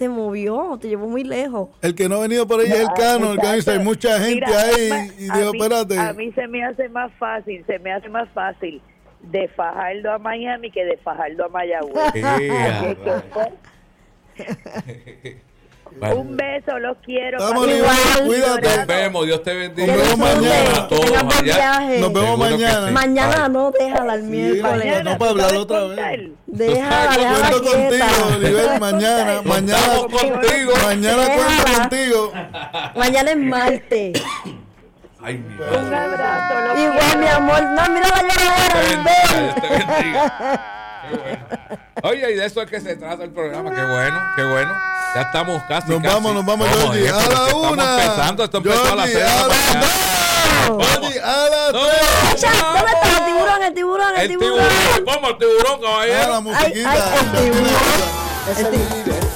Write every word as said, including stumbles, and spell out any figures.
se movió, te llevó muy lejos. El que no ha venido por ahí no, es el Cano, el Cano dice, hay mucha gente Mira, ahí me, y dijo, espérate. A mí se me hace más fácil, se me hace más fácil de Fajardo a Miami que de Fajardo a Mayagüez. Bueno. Un beso, los quiero. Estamos igual, cuídate. Nos vemos, Dios te bendiga. Nos vemos mañana. A todos allá. Nos vemos mañana. Sí. Mañana no, déjala el miércoles. Sí, no, para hablar otra vez. Déjala, déjala cuento quieta. Contigo, Oliver, mañana, mañana contigo. Mañana cuento contigo. Mañana es martes. Ay, mi madre. Un abrazo. Igual, quiero. Mi amor. No, mira la lloradera. Dios te bendiga. Qué bueno. Oye, y de eso es que se trata el programa. Qué bueno, qué bueno. Ya estamos casi. Nos casi. vamos, nos vamos, Jordi. A la estamos una. Estamos empezando. Esto empezó Jordi, a las seis. A la Jordi, a las tres. ¿Dónde está el tiburón? El tiburón, el, el tiburón. tiburón. ¿Cómo el tiburón, caballero? Ah, la musiquita. Ay, ay, el tiburón. El tiburón.